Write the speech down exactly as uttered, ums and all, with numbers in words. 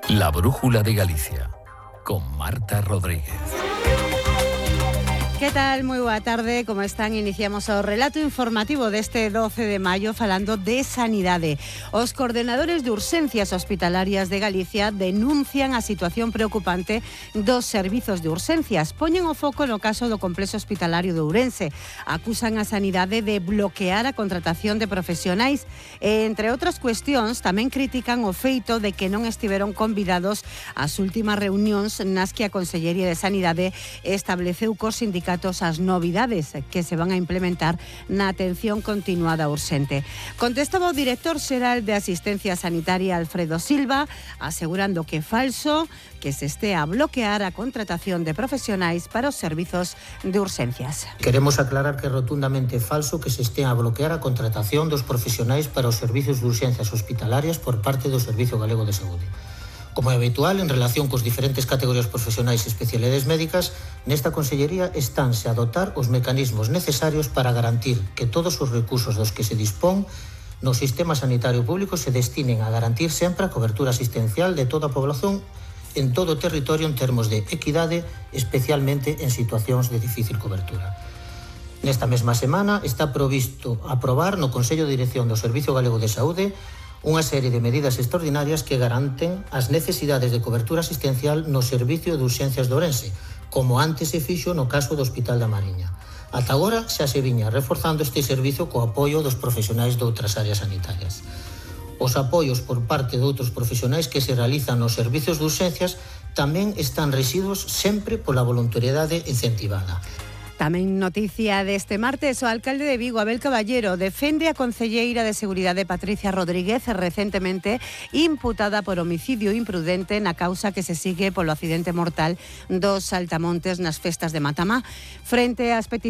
La Brújula de Galicia, con Marta Rodríguez. Que tal? Moi boa tarde, como están? Iniciamos o relato informativo deste doce de maio falando de sanidade. Os coordenadores de urxencias hospitalarias de Galicia denuncian a situación preocupante dos servizos de urxencias. Poñen o foco no caso do complexo hospitalario de Ourense. Acusan a sanidade de bloquear a contratación de profesionais e, entre outras cuestións, tamén critican o feito de que non estiveron convidados ás últimas reunións nas que a Consellería de Sanidade estableceu cos sindicatos as novidades que se van a implementar na atención continuada urxente. Contestaba o director xeral de Asistencia Sanitaria, Alfredo Silva, asegurando que é falso que se estea a bloquear a contratación de profesionais para os servizos de urxencias. Queremos aclarar que é rotundamente falso que se estea a bloquear a contratación dos profesionais para os servizos de urxencias hospitalarias por parte do Servizo Galego de Saúde. Como é habitual, en relación cos diferentes categorías profesionais e especialidades médicas, nesta Consellería estánse a dotar os mecanismos necesarios para garantir que todos os recursos dos que se dispón no sistema sanitario público se destinen a garantir sempre a cobertura asistencial de toda a población en todo o territorio en termos de equidade, especialmente en situacións de difícil cobertura. Nesta mesma semana está provisto aprobar no Consello de Dirección do Servizo Galego de Saúde unha serie de medidas extraordinarias que garanten as necesidades de cobertura asistencial no Servicio de Urxencias de Ourense, como antes se fixo no caso do Hospital da Mariña. Ata agora xa se viña reforzando este servizo co apoio dos profesionais de outras áreas sanitarias. Os apoios por parte de outros profesionais que se realizan nos servizos de urxencias tamén están residuos sempre pola voluntariedade incentivada. Tamén noticia deste martes, o alcalde de Vigo, Abel Caballero, defende a concelleira de Seguridade, Patricia Rodríguez, recentemente imputada por homicidio imprudente na causa que se sigue polo accidente mortal dos saltamontes nas festas de Matamá. Frente ás peticións